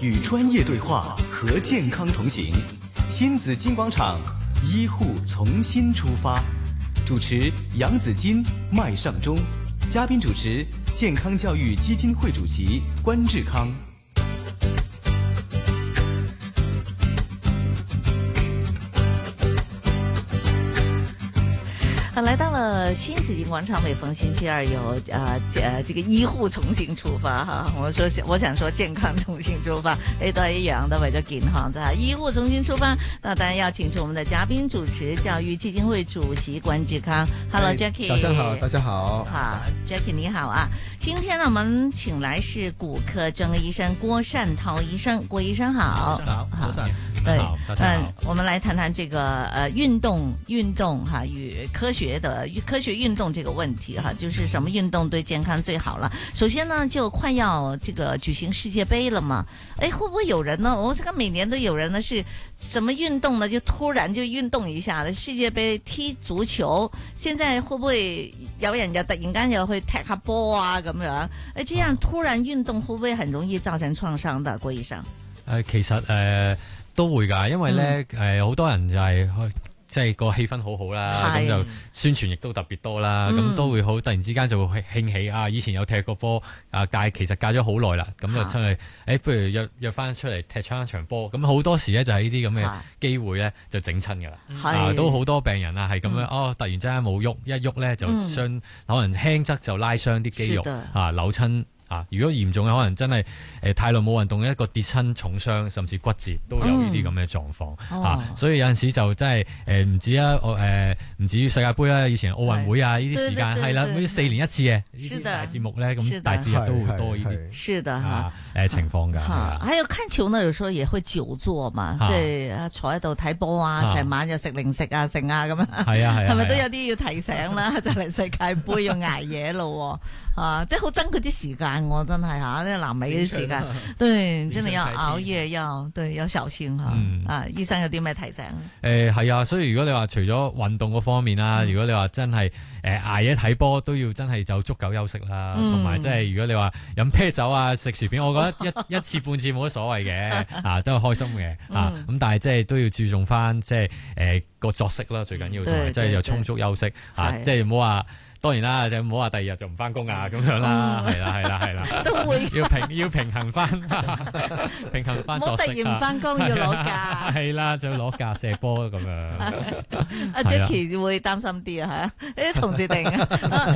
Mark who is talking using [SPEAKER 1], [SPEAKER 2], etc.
[SPEAKER 1] 与专业对话，和健康同行。新紫金广场，医护从新出发。主持杨子金、麦尚中，嘉宾主持健康教育基金会主席关志康。
[SPEAKER 2] 来到了新紫金廣場，每逢星期二有這個醫護重新出發哈。我想說健康重新出發，都係一樣的，為咗健康啫。醫護重新出發，那當然要請出我們的嘉賓主持，教育基金會主席關志康。Hello Jackie，
[SPEAKER 3] 早上好，大家好。
[SPEAKER 2] 好 Jackie 你好啊。今天呢，我們請來是骨科專科醫生郭善濤醫生，郭醫生好。
[SPEAKER 3] 好，早上。
[SPEAKER 2] 對，
[SPEAKER 4] 我
[SPEAKER 2] 們來談談這個運動哈與科學運動這個問題哈，就是什麼運動對健康最好了。首先呢，就快要這個舉行世界盃了嘛，會不會有人呢？我這個每年都有人呢，是什麼運動呢？就突然就運動一下，世界盃踢足球，現在會不會有人又突然間又去踢下波啊咁樣？這樣突然運動會不會很容易造成創傷的？郭醫生？
[SPEAKER 4] 其實都會㗎，因為咧好多人就係即係個氣氛好好啦，咁就宣傳亦都特別多啦，咁都會好突然之間就會興起啊！以前有踢過波啊，其實戒咗好耐啦，咁就出去不如約翻出嚟踢一場波，咁好多時咧就係呢啲咁嘅機會咧就整親㗎啦，都好多病人啊係咁樣突然之間冇喐，一喐咧就傷，可能輕則就拉傷啲肌肉扭親。如果嚴重嘅可能真係太耐冇運動，一個跌親重傷甚至骨折都有呢啲咁嘅狀況所以有陣時就真係唔止啊唔止世界盃啦，以前奧運會啊呢啲時間係啦，好似4年一次嘅呢啲大節目咧，咁大節日都會多呢啲
[SPEAKER 2] 是的
[SPEAKER 4] 情況㗎。
[SPEAKER 2] 還有看球呢，有時候也會久坐嘛，即係坐喺度睇波啊，成晚又食零食啊，剩啊咁樣。係啊係啊，係咪都有啲要提醒啦？就嚟世界盃要捱夜咯即係好憎佢啲時間。我真係呢個南美嘅時間，對，真係要熬夜，要小心醫生有啲咩提醒？
[SPEAKER 4] 係啊，所以如果你話除咗運動嗰方面啦，如果你話真係捱夜睇波，都要真係就足夠休息啦，同埋即係如果你話飲啤酒啊、食薯片，我覺得一次半次冇乜所謂嘅都係開心嘅咁但係即係都要注重翻即係個作息啦，最緊要同埋即係有充足休息即係唔好話。當然啦，就唔好話第二日就唔翻工啊咁樣啦，係啦，都會要平衡翻作息。唔好突然唔翻工要攞假。係啦，就要攞假射波咁樣。阿
[SPEAKER 2] Jackie 會擔心啲啊，啲同事定